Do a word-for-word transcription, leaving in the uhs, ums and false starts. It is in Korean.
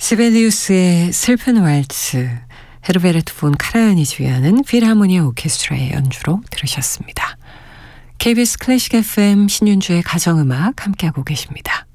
시벨리우스의 슬픈 왈츠, 헤르베르트 폰 카라얀이 지휘하는 필하모니아 오케스트라의 연주로 들으셨습니다. 케이비에스 클래식 에프엠 신윤주의 가정음악 함께하고 계십니다.